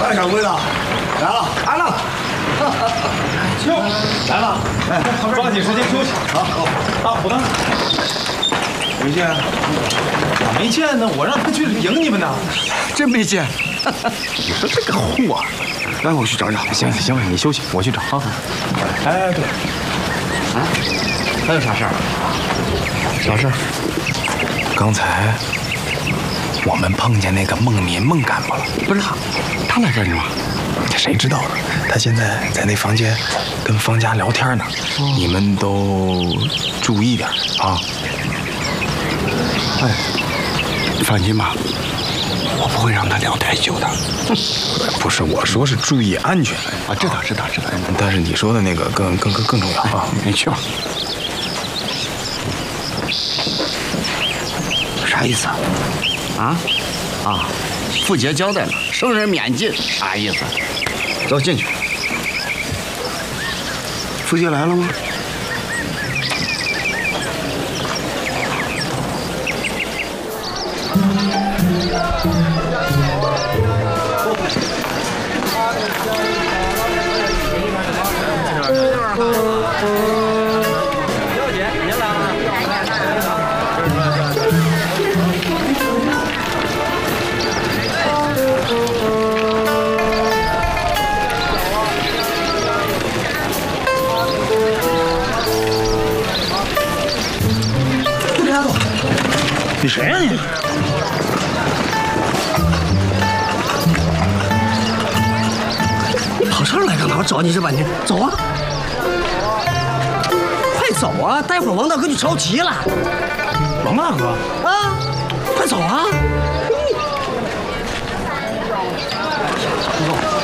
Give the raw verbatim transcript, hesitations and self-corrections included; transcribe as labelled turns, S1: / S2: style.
S1: 太掌柜的，来了，来了。哟，来了，哎，抓紧时间休息。好，好，大虎呢？没见，咋没见呢？我让他去迎你们呢。
S2: 真没见。你说这个货，来，我去找找。
S3: 行行了，你休息，我去找啊。
S1: 哎，对，
S3: 啊，还有啥事儿？
S2: 啥事儿？
S3: 刚才我们碰见那个孟民孟干部了。
S2: 不是他，他来干什么？
S3: 谁知道呢？他现在在那房间跟方家聊天呢，哦、你们都注意点啊！
S2: 哎，放心吧，我不会让他聊太久的。
S3: 不是，我说是注意安全
S2: 啊，知道知道知道。
S3: 但是你说的那个更更更更重要啊！
S2: 你去吧。
S4: 啥意思啊？啊啊！傅杰交代了，生人免进，啥意思？走进去。
S2: 傅杰来了吗？
S1: 小姐，您来了。
S5: 你谁呀、啊、你？
S6: 跑这儿来干嘛？我找你这半天，走啊！快走啊！待会儿王大哥就着急了。
S5: 王大哥
S6: 啊，快走啊！
S5: 走。